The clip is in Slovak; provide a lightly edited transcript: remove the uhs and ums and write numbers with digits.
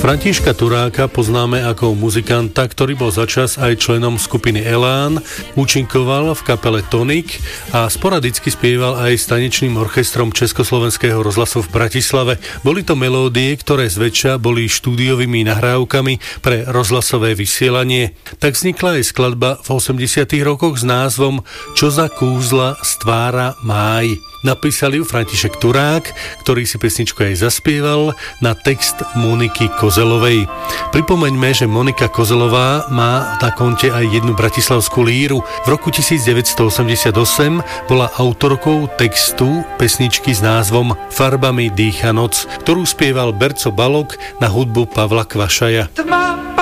Františka Turáka poznáme ako muzikanta, ktorý bol začas aj členom skupiny Elán, účinkoval v kapele Tonik a sporadicky spieval aj s tanečným orchestrom Československého rozhlasu v Bratislave. Boli to melódie, ktoré zväčša boli štúdiovými nahrávkami pre rozhlasové vysielanie. Tak vznikla aj skladba v 80. rokoch s názvom Čo za kúzla stvára máj. Napísal ju František Turák, ktorý si pesničku aj zaspieval na text Moniky Kozelovej. Pripomeňme, že Monika Kozelová má na konte aj jednu bratislavskú líru. V roku 1988 bola autorkou textu pesničky s názvom Farbami dýcha noc, ktorú spieval Berco Balog na hudbu Pavla Kvašaja.